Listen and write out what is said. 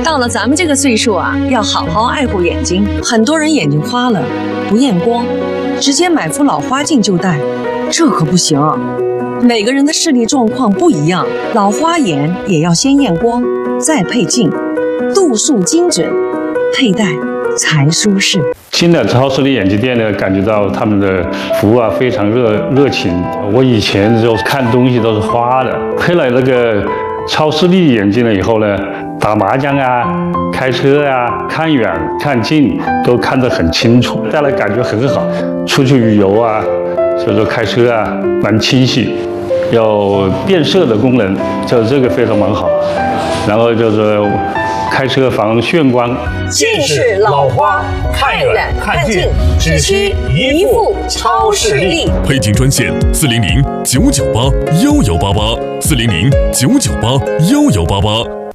到了咱们这个岁数啊，要好好爱护眼睛。很多人眼睛花了，不验光，直接买副老花镜就戴，这可不行。每个人的视力状况不一样，老花眼也要先验光，再配镜，度数精准，佩戴才舒适。 新的超视力眼镜店呢，感觉到他们的服务啊非常热情。我以前就看东西都是花的，配了那个超视力眼镜了以后呢，打麻将啊、开车啊、看远看近都看得很清楚，戴了感觉很好。出去旅游啊，所以说开车啊蛮清晰，有变色的功能，就这个非常蛮好。然后就是开车防眩光。 近视、老花、看远看近，只需一副超视力。 配镜专线：400-998-1188，400-998-1188。